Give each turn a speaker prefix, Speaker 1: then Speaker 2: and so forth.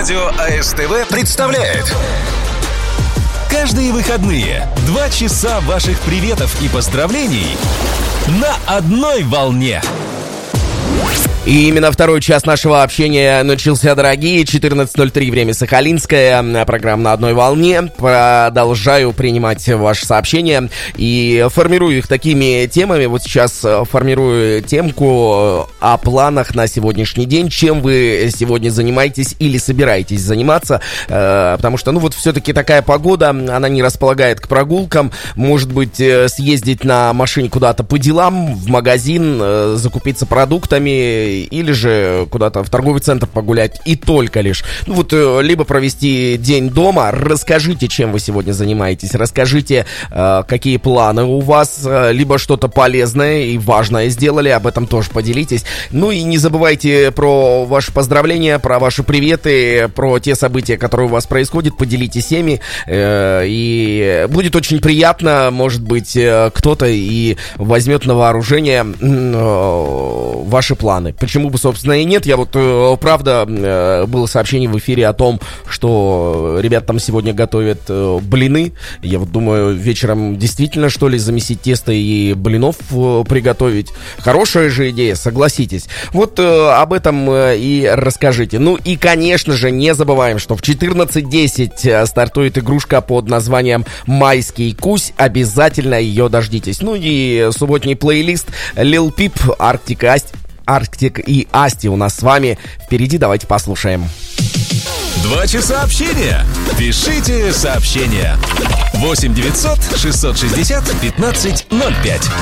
Speaker 1: Радио АСТВ представляет каждые выходные 2 часа ваших приветов и поздравлений на одной волне.
Speaker 2: И именно второй час нашего общения начался, дорогие. 14:03, время Сахалинское. Программа «На одной волне». Продолжаю принимать ваши сообщения и формирую их такими темами. Вот сейчас формирую темку о планах на сегодняшний день. Чем вы сегодня занимаетесь или собираетесь заниматься? Потому что, вот все-таки такая погода, она не располагает к прогулкам. Может быть, съездить на машине куда-то по делам, в магазин, закупиться продуктами, или же куда-то в торговый центр погулять, и только лишь. Либо провести день дома. Расскажите, чем вы сегодня занимаетесь, расскажите, какие планы у вас, либо что-то полезное и важное сделали, об этом тоже поделитесь. И не забывайте про ваши поздравления, про ваши приветы, про те события, которые у вас происходят, поделитесь ими, и будет очень приятно, может быть, кто-то и возьмет на вооружение ваши планы. Почему бы, собственно, и нет. Я правда, было сообщение в эфире о том, что ребята там сегодня готовят блины. Я думаю, вечером действительно, что ли, замесить тесто и блинов приготовить. Хорошая же идея, согласитесь. Об этом и расскажите. И, конечно же, не забываем, что в 14:10 стартует игрушка под названием «Майский кусь». Обязательно ее дождитесь. И субботний плейлист Lil Peep, Arctic и Asti у нас с вами впереди. Давайте послушаем.
Speaker 1: 2 часа общения. Пишите сообщения. 8 900 660 15 05.